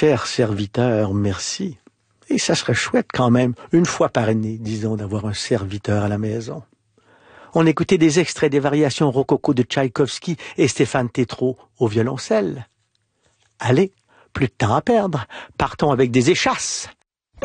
cher serviteur, merci. Et ça serait chouette quand même, une fois par année, disons, d'avoir un serviteur à la maison. On écoutait des extraits des variations rococo de Tchaïkovski et Stéphane Tétrault au violoncelle. Allez, plus de temps à perdre, partons avec des échasses.